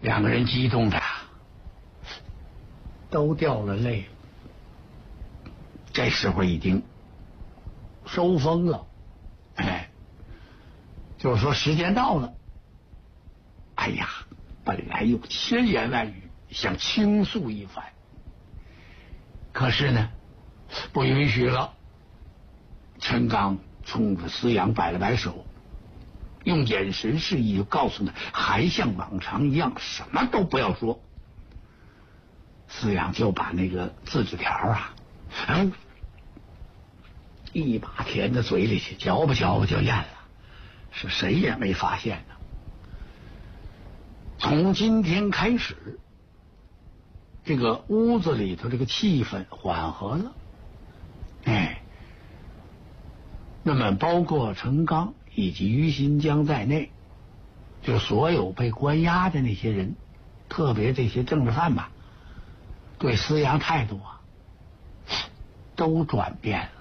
两个人激动的都掉了泪。这时候已经收风了，就是说时间到了。哎呀，本来有千言万语想倾诉一番，可是呢，不允许了。陈刚冲着思阳摆了摆手，用眼神示意，就告诉他还像往常一样，什么都不要说。思阳就把那个字纸条一把填到嘴里去，嚼吧嚼吧就咽了，是谁也没发现呢。从今天开始，这个屋子里头这个气氛缓和了，那么包括陈刚以及于新江在内，就所有被关押的那些人，特别这些政治犯吧，对思阳态度都转变了。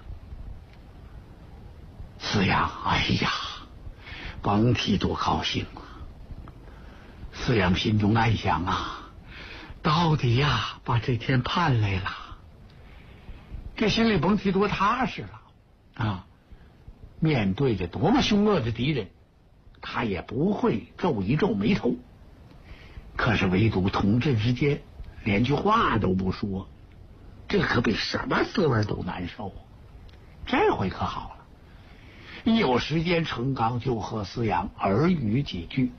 思阳，哎呀，甭提多高兴了。思阳心中暗想到底把这天盼来了，这心里甭提多踏实了面对着多么凶恶的敌人，他也不会皱一皱眉头。可是唯独同志之间连句话都不说，这可比什么滋味都难受。这回可好了，一有时间，陈刚就和思阳耳语几句。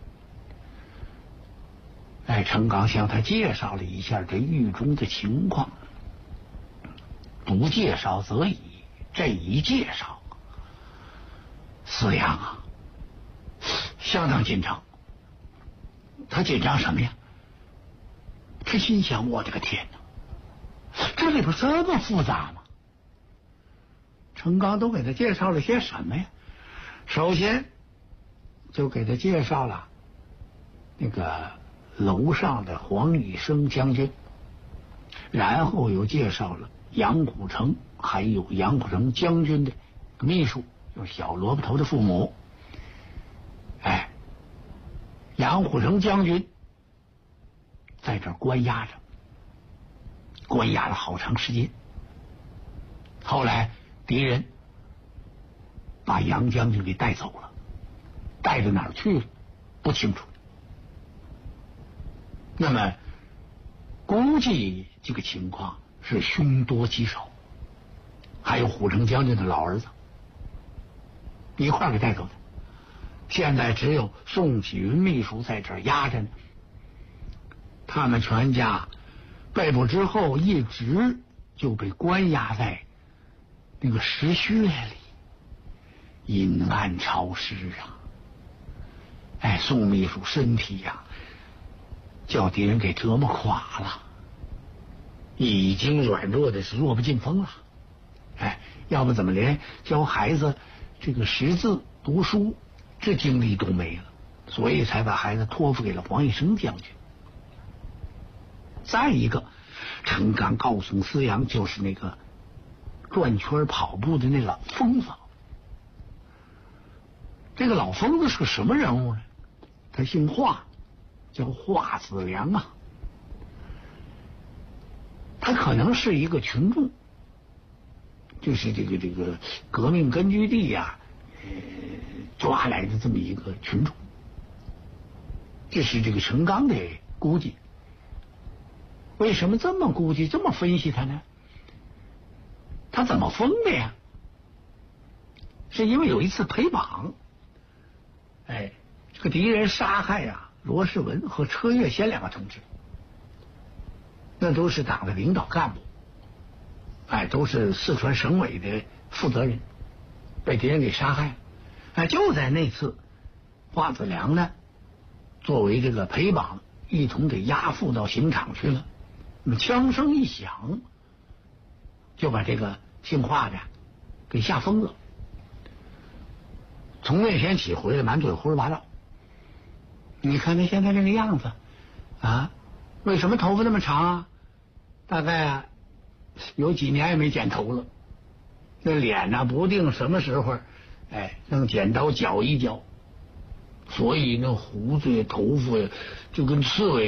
陈刚向他介绍了一下这狱中的情况，不介绍则已，这一介绍，思阳相当紧张。他紧张什么呀？他心想，我的个天哪，这里边这么复杂吗？陈刚都给他介绍了些什么呀？首先就给他介绍了那个楼上的黄以升将军，然后又介绍了杨虎城，还有杨虎城将军的秘书，就是小萝卜头的父母。杨虎城将军在这儿关押着，关押了好长时间。后来敌人把杨将军给带走了，带到哪儿去了不清楚。那么估计这个情况是凶多吉少，还有虎城将军的老儿子一块儿给带走的。现在只有宋启云秘书在这儿压着呢。他们全家被捕之后，一直就被关押在那个石穴里，阴暗潮湿宋秘书身体叫敌人给折磨垮了，已经软弱的是弱不禁风了。要不怎么连教孩子这个识字读书这精力都没了，所以才把孩子托付给了黄以升将军。再一个，陈刚告诉思阳，就是那个转圈跑步的那老疯子。这个老疯子是个什么人物呢？他姓华，叫华子良他可能是一个群众，就是这个革命根据地抓来的这么一个群众。这是这个陈刚的估计。为什么这么估计，这么分析他呢？他怎么疯的呀？是因为有一次陪绑，这个敌人杀害罗世文和车月先两个同志，那都是党的领导干部，都是四川省委的负责人，被敌人给杀害了。就在那次，华子良呢作为这个陪绑，一同给押赴到刑场去了。那么枪声一响，就把这个姓华的给吓疯了。从那天起回来满嘴胡说八道。你看他现在这个样子为什么头发那么长大概有几年也没剪头了。那脸不定什么时候弄剪刀绞一绞，所以那胡子头发就跟刺猬